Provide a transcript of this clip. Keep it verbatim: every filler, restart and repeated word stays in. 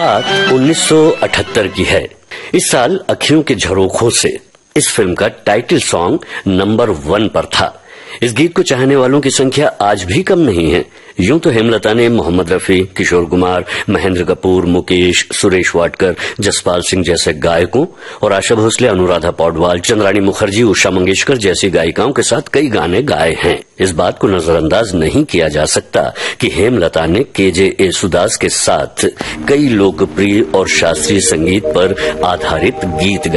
बात उन्नीस सौ अठहत्तर की है। इस साल अखियों के झरोखों से इस फिल्म का टाइटल सॉन्ग नंबर वन पर था। इस गीत को चाहने वालों की संख्या आज भी कम नहीं है। यूं तो हेमलता ने मोहम्मद रफी, किशोर कुमार, महेंद्र कपूर, मुकेश, सुरेश वाडकर, जसपाल सिंह जैसे गायकों और आशा भोसले, अनुराधा पौडवाल, चंद्राणी मुखर्जी, उषा मंगेशकर जैसी गायिकाओं के साथ कई गाने गाए हैं। इस बात को नजरअंदाज नहीं किया जा सकता कि हेमलता ने केजे येसुदास के साथ कई लोकप्रिय और शास्त्रीय संगीत पर आधारित गीत